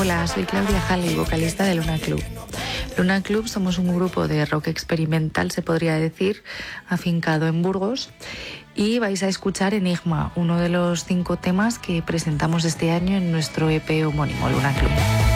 Hola, soy Claudia Halley, vocalista de Luna Club. Luna Club somos un grupo de rock experimental, se podría decir, afincado en Burgos. Y vais a escuchar Enigma, uno de los 5 temas que presentamos este año en nuestro EP homónimo, Luna Club.